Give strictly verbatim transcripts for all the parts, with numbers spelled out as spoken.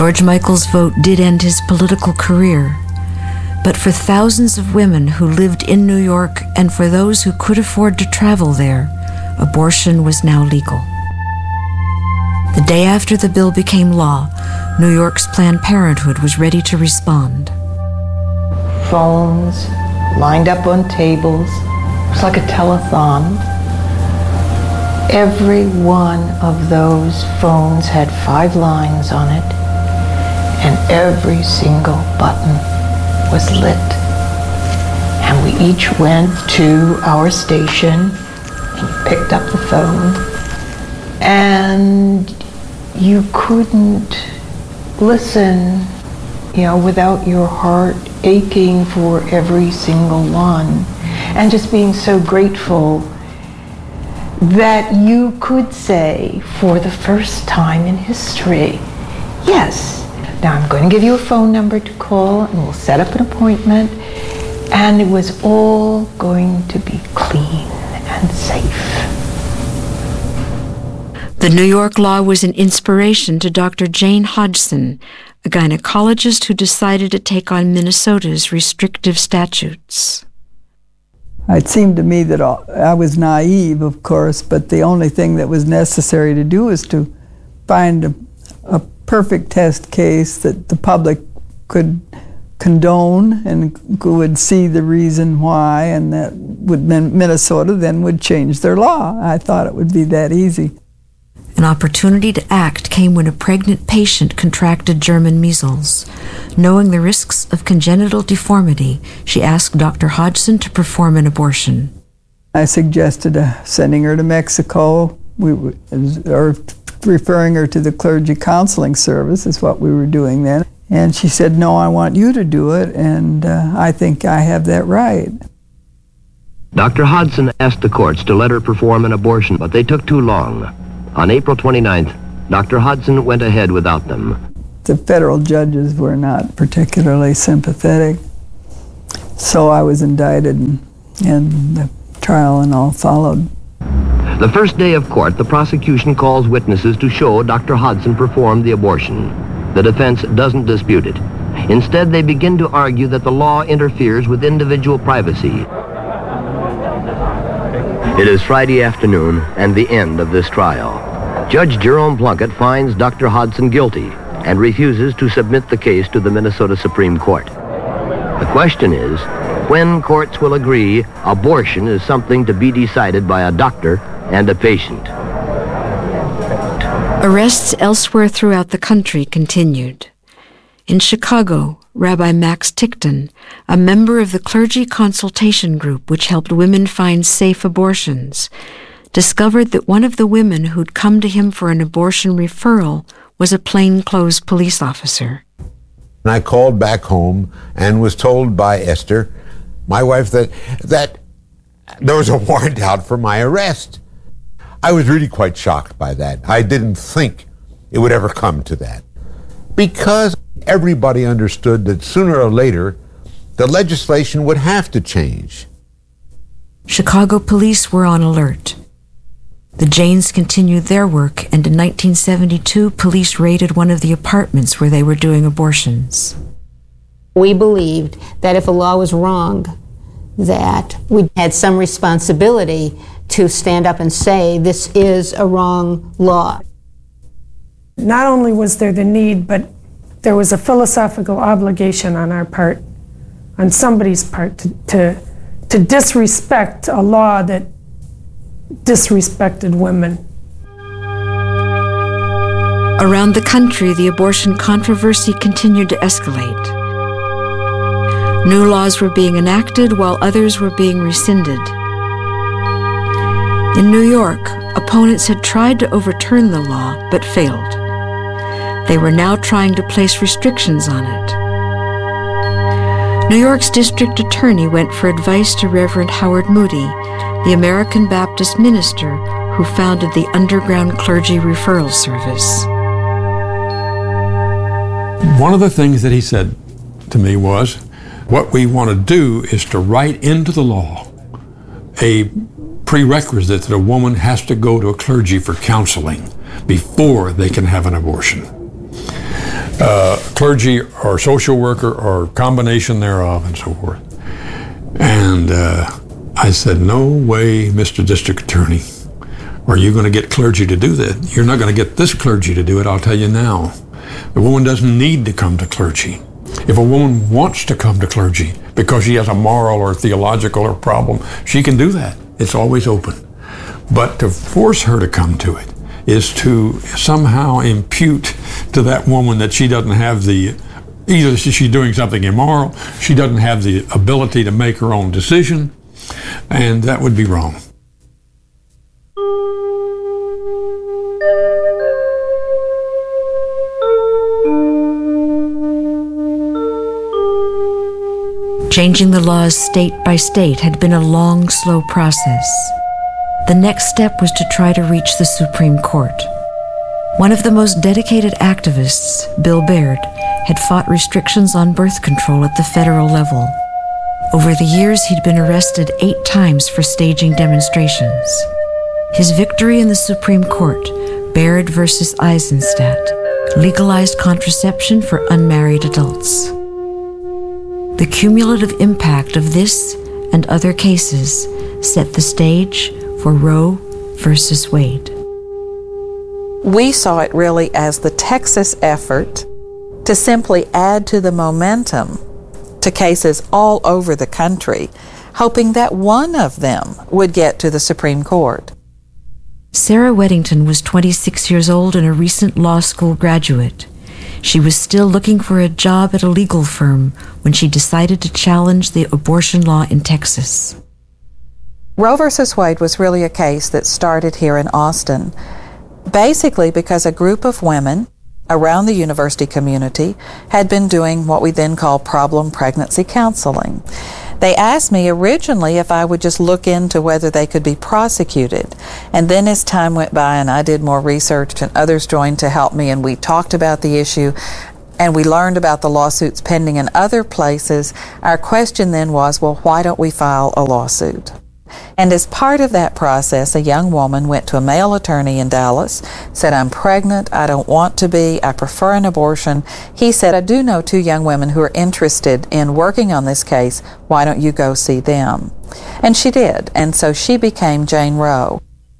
George Michael's vote did end his political career, but for thousands of women who lived in New York and for those who could afford to travel there, abortion was now legal. The day after the bill became law, New York's Planned Parenthood was ready to respond. Phones lined up on tables. It was like a telethon. Every one of those phones had five lines on it, and every single button was lit. And we each went to our station, and you picked up the phone, and you couldn't listen, you know, without your heart aching for every single one, and just being so grateful that you could say, for the first time in history, yes, now I'm going to give you a phone number to call, and we'll set up an appointment, and it was all going to be clean and safe. The New York law was an inspiration to Doctor Jane Hodgson, a gynecologist who decided to take on Minnesota's restrictive statutes. It seemed to me that I was naive, of course, but the only thing that was necessary to do was to find a, a perfect test case that the public could condone and would see the reason why, and that would Minnesota then would change their law. I thought it would be that easy. An opportunity to act came when a pregnant patient contracted German measles. Knowing the risks of congenital deformity, she asked Doctor Hodgson to perform an abortion. I suggested uh, sending her to Mexico, we were, or referring her to the clergy counseling service, is what we were doing then. And she said, no, I want you to do it, and uh, I think I have that right. Doctor Hodgson asked the courts to let her perform an abortion, but they took too long. On April twenty-ninth, Doctor Hodgson went ahead without them. The federal judges were not particularly sympathetic, so I was indicted, and, and the trial and all followed. The first day of court, the prosecution calls witnesses to show Doctor Hodgson performed the abortion. The defense doesn't dispute it. Instead, they begin to argue that the law interferes with individual privacy. It is Friday afternoon and the end of this trial. Judge Jerome Plunkett finds Doctor Hodgson guilty and refuses to submit the case to the Minnesota Supreme Court. The question is, when courts will agree abortion is something to be decided by a doctor and a patient. Arrests elsewhere throughout the country continued. In Chicago, Rabbi Max Tickton, a member of the clergy consultation group which helped women find safe abortions, discovered that one of the women who'd come to him for an abortion referral was a plainclothes police officer. I called back home and was told by Esther, my wife, that, that there was a warrant out for my arrest. I was really quite shocked by that. I didn't think it would ever come to that, because everybody understood that sooner or later the legislation would have to change. Chicago police were on alert. The Janes continued their work, and in nineteen seventy-two, police raided one of the apartments where they were doing abortions. We believed that if a law was wrong, that we had some responsibility to stand up and say, this is a wrong law. Not only was there the need, but there was a philosophical obligation on our part, on somebody's part, to, to, to disrespect a law that disrespected women. Around the country, the abortion controversy continued to escalate. New laws were being enacted while others were being rescinded. In New York, opponents had tried to overturn the law, but failed. They were now trying to place restrictions on it. New York's district attorney went for advice to Reverend Howard Moody, the American Baptist minister who founded the Underground Clergy Referral Service. One of the things that he said to me was, what we want to do is to write into the law a prerequisite that a woman has to go to a clergy for counseling before they can have an abortion. uh, clergy or social worker or combination thereof and so forth. And uh, I said, no way, Mister District Attorney, are you going to get clergy to do that? You're not going to get this clergy to do it, I'll tell you now. The woman doesn't need to come to clergy. If a woman wants to come to clergy because she has a moral or theological or problem, she can do that. It's always open. But to force her to come to it is to somehow impute to that woman that she doesn't have the, either she's doing something immoral, she doesn't have the ability to make her own decision, and that would be wrong. Changing the laws state by state had been a long, slow process. The next step was to try to reach the Supreme Court. One of the most dedicated activists, Bill Baird, had fought restrictions on birth control at the federal level. Over the years, he'd been arrested eight times for staging demonstrations. His victory in the Supreme Court, Baird versus Eisenstadt, legalized contraception for unmarried adults. The cumulative impact of this and other cases set the stage for Roe versus Wade. We saw it really as the Texas effort to simply add to the momentum to cases all over the country, hoping that one of them would get to the Supreme Court. Sarah Weddington was twenty-six years old and a recent law school graduate. She was still looking for a job at a legal firm when she decided to challenge the abortion law in Texas. Roe versus Wade was really a case that started here in Austin, basically because a group of women around the university community had been doing what we then call problem pregnancy counseling. They asked me originally if I would just look into whether they could be prosecuted. And then as time went by and I did more research and others joined to help me and we talked about the issue and we learned about the lawsuits pending in other places, our question then was, well, why don't we file a lawsuit? And as part of that process, a young woman went to a male attorney in Dallas, said, I'm pregnant, I don't want to be, I prefer an abortion. He said, I do know two young women who are interested in working on this case, why don't you go see them? And she did, and so she became Jane Roe.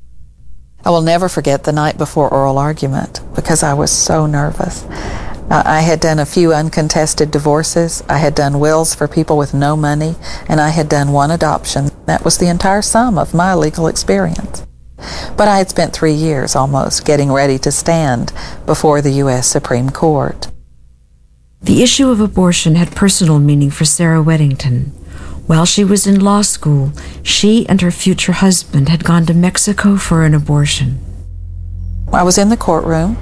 I will never forget the night before oral argument because I was so nervous. Uh, I had done a few uncontested divorces, I had done wills for people with no money, and I had done one adoption. That was the entire sum of my legal experience. But I had spent three years almost getting ready to stand before the U S Supreme Court. The issue of abortion had personal meaning for Sarah Weddington. While she was in law school, she and her future husband had gone to Mexico for an abortion. I was in the courtroom.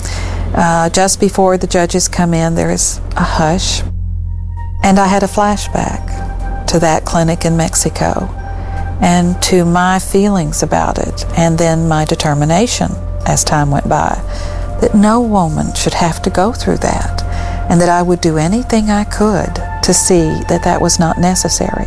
Uh, just before the judges come in, there is a hush. And I had a flashback to that clinic in Mexico and to my feelings about it, and then my determination as time went by that no woman should have to go through that, and that I would do anything I could to see that that was not necessary.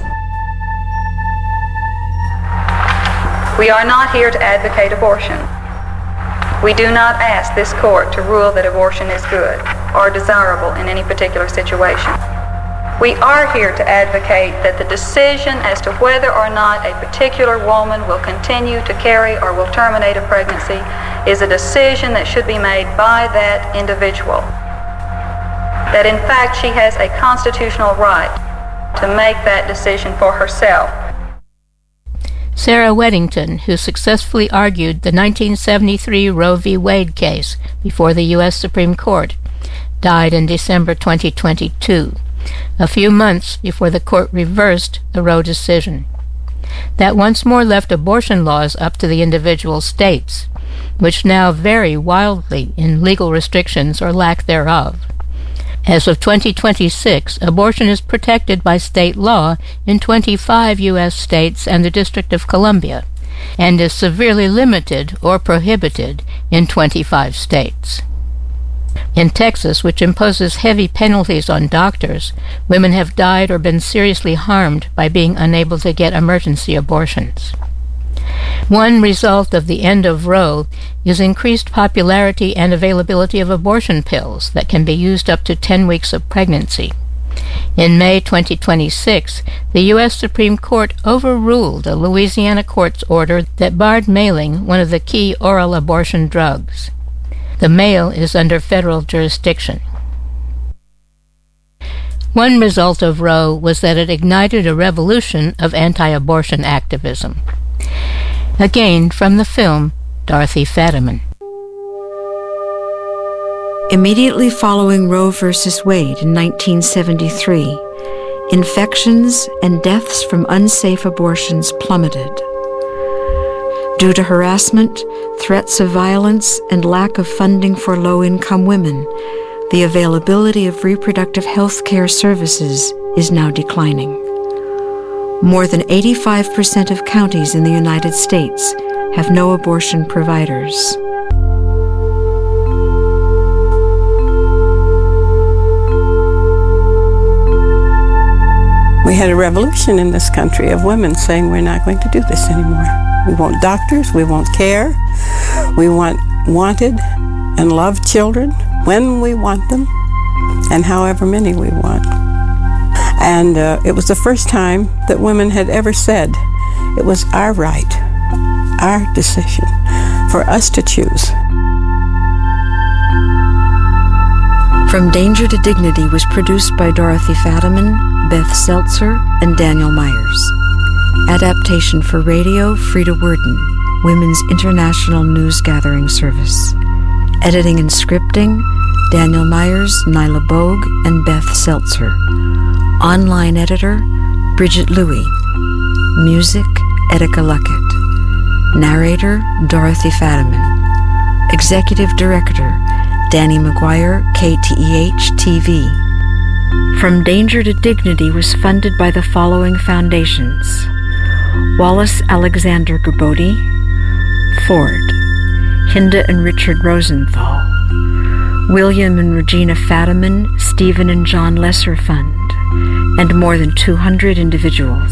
We are not here to advocate abortion. We do not ask this court to rule that abortion is good or desirable in any particular situation. We are here to advocate that the decision as to whether or not a particular woman will continue to carry or will terminate a pregnancy is a decision that should be made by that individual. That in fact she has a constitutional right to make that decision for herself. Sarah Weddington, who successfully argued the nineteen seventy-three Roe v. Wade case before the U S Supreme Court, died in December twenty twenty-two, a few months before the court reversed the Roe decision. That once more left abortion laws up to the individual states, which now vary wildly in legal restrictions or lack thereof. As of twenty twenty-six, abortion is protected by state law in twenty-five U S states and the District of Columbia, and is severely limited or prohibited in twenty-five states. In Texas, which imposes heavy penalties on doctors, women have died or been seriously harmed by being unable to get emergency abortions. One result of the end of Roe is increased popularity and availability of abortion pills that can be used up to ten weeks of pregnancy. In May twenty twenty-six, the U S Supreme Court overruled a Louisiana court's order that barred mailing one of the key oral abortion drugs. The mail is under federal jurisdiction. One result of Roe was that it ignited a revolution of anti-abortion activism. Again, from the film, Dorothy Fadiman. Immediately following Roe v. Wade in nineteen seventy-three, infections and deaths from unsafe abortions plummeted. Due to harassment, threats of violence, and lack of funding for low-income women, the availability of reproductive health care services is now declining. More than eighty-five percent of counties in the United States have no abortion providers. We had a revolution in this country of women saying we're not going to do this anymore. We want doctors, we want care, we want wanted and loved children when we want them and however many we want. And uh, it was the first time that women had ever said it was our right, our decision, for us to choose. From Danger to Dignity was produced by Dorothy Fadiman, Beth Seltzer, and Daniel Myers. Adaptation for radio, Frida Worden, Women's International News Gathering Service. Editing and scripting, Daniel Myers, Nyla Bogue, and Beth Seltzer. Online editor, Bridget Louie. Music, Etika Luckett. Narrator, Dorothy Fadiman. Executive Director, Danny McGuire, K T E H T V. From Danger to Dignity was funded by the following foundations: Wallace Alexander Gabodi, Ford, Hinda and Richard Rosenthal, William and Regina Fadiman, Stephen and John Lesser Fund, and more than two hundred individuals.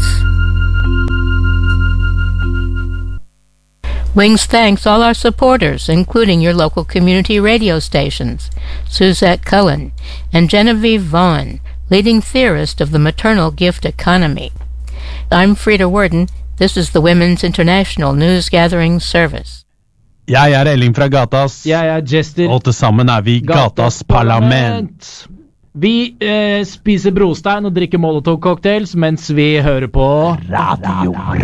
Wings thanks all our supporters, including your local community radio stations, Suzette Cullen and Genevieve Vaughn, leading theorist of the maternal gift economy. I'm Frida Worden. This is the Women's International News Gathering Service. Jeg er Elling fra Gatas. Jeg er Jester. Og til sammen er vi Gatas Parlament. Vi eh, spiser brostein og drikker Molotov-cocktails mens vi hører på Radio